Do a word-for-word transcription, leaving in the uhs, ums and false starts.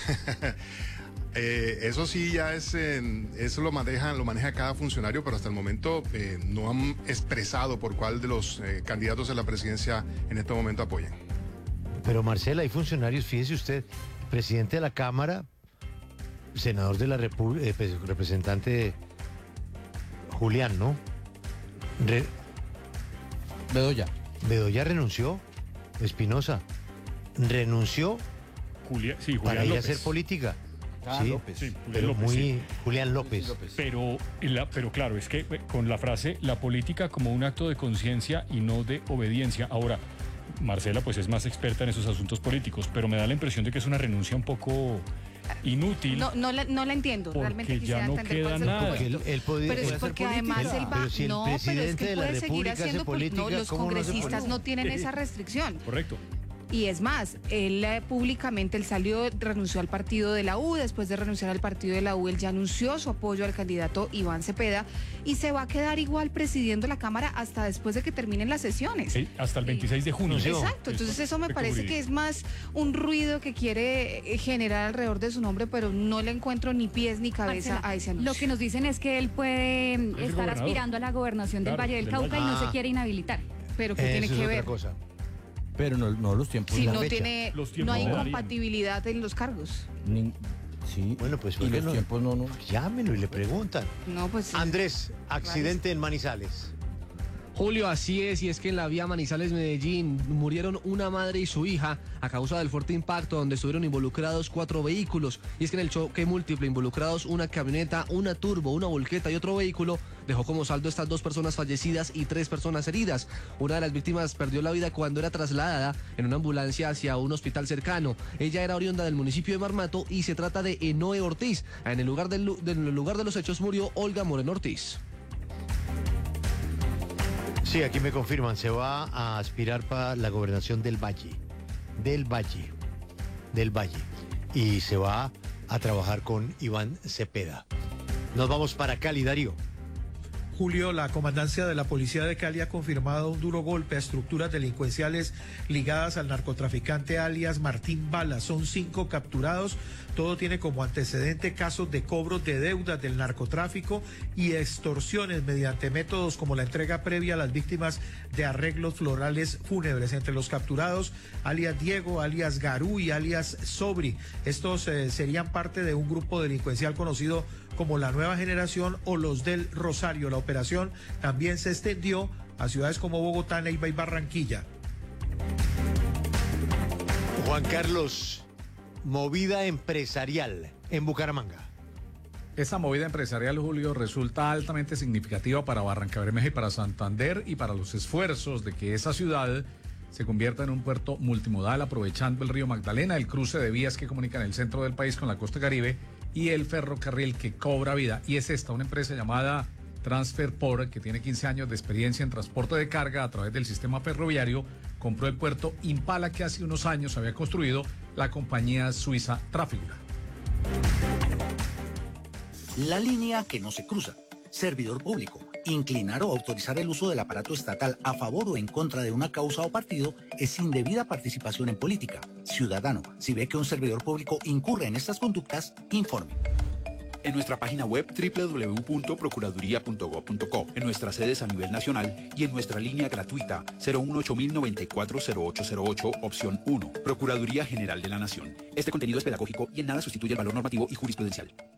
Eh, eso sí ya es, eh, eso lo maneja, lo maneja cada funcionario, pero hasta el momento eh, no han expresado por cuál de los eh, candidatos a la presidencia en este momento apoyan. Pero Marcela, hay funcionarios, fíjese usted, presidente de la Cámara, senador de la República, eh, pues, representante Julián, ¿no? Re Bedoya. Bedoya renunció, Espinosa renunció Julia, sí, Julián para ir López. a hacer política. Ah, sí, López. Sí, Julián pero López, muy sí. Julián López. López. Pero, la, pero claro, es que eh, con la frase la política como un acto de conciencia y no de obediencia. Ahora, Marcela pues es más experta en esos asuntos políticos, pero me da la impresión de que es una renuncia un poco inútil. No, no la, no la entiendo. Porque Realmente ya quisiera no entender queda cuál es el nada. Porque él, punto. él podía- Pero es puede hacer porque política. además él va... Pero si el no, pero es presidente que de la puede seguir República hace haciendo... pol- política, no, los ¿cómo no hace congresistas política? no tienen esa restricción. Correcto. Y es más, él eh, públicamente, él salió, renunció al partido de la U, después de renunciar al partido de la U, él ya anunció su apoyo al candidato Iván Cepeda y se va a quedar igual presidiendo la Cámara hasta después de que terminen las sesiones. Eh, hasta el veintiséis de junio. Exacto, entonces eso me parece que es más un ruido que quiere eh, generar alrededor de su nombre, pero no le encuentro ni pies ni cabeza Marcela, a ese anuncio. lo que nos dicen es que él puede mm, estar gobernador. aspirando a la gobernación del Claro, Valle del del Cauca Valle. y no Ah. se quiere inhabilitar. Pero ¿qué Eso tiene es que otra ver? cosa. Pero no, no los tiempos. Si la no fecha. tiene, Los no tiempos hay no darían. incompatibilidad en los cargos. Ni- sí. Bueno, pues y ¿por qué los no? tiempos no, no. Llámenlo y le preguntan. No, pues... Andrés, accidente en Manizales. Julio, así es, y es que en la vía Manizales-Medellín murieron una madre y su hija a causa del fuerte impacto donde estuvieron involucrados cuatro vehículos. Y es que en el choque múltiple involucrados una camioneta, una turbo, una volqueta y otro vehículo dejó como saldo estas dos personas fallecidas y tres personas heridas. Una de las víctimas perdió la vida cuando era trasladada en una ambulancia hacia un hospital cercano. Ella era oriunda del municipio de Marmato y se trata de Enoe Ortiz. En el lugar, del, del lugar de los hechos murió Olga Moreno Ortiz. Sí, aquí me confirman, se va a aspirar para la gobernación del Valle, del Valle, del Valle, y se va a trabajar con Iván Cepeda. Nos vamos para Cali, Darío. Julio, la comandancia de la policía de Cali ha confirmado un duro golpe a estructuras delincuenciales ligadas al narcotraficante alias Martín Bala. Son cinco capturados. Todo tiene como antecedente casos de cobros de deudas del narcotráfico y extorsiones mediante métodos como la entrega previa a las víctimas de arreglos florales fúnebres. Entre los capturados, alias Diego, alias Garú y alias Sobri. Estos eh, serían parte de un grupo delincuencial conocido como la Nueva Generación o los del Rosario. La operación también se extendió a ciudades como Bogotá, Neiva y Barranquilla. Juan Carlos, movida empresarial en Bucaramanga. Esta movida empresarial, Julio, resulta altamente significativa para Barrancabermeja y para Santander y para los esfuerzos de que esa ciudad se convierta en un puerto multimodal aprovechando el río Magdalena, el cruce de vías que comunican el centro del país con la costa caribe y el ferrocarril que cobra vida. Y es esta, una empresa llamada Transferport, que tiene quince años de experiencia en transporte de carga a través del sistema ferroviario, compró el puerto Impala que hace unos años había construido la compañía suiza Trafigura. La línea que no se cruza. Servidor público. Inclinar o autorizar el uso del aparato estatal a favor o en contra de una causa o partido es indebida participación en política. Ciudadano, si ve que un servidor público incurre en estas conductas, informe. En nuestra página web doble u doble u doble u punto procuraduría punto gob punto co, en nuestras sedes a nivel nacional y en nuestra línea gratuita cero uno ocho mil noventa y cuatro cero ocho cero ocho, opción uno. Procuraduría General de la Nación. Este contenido es pedagógico y en nada sustituye el valor normativo y jurisprudencial.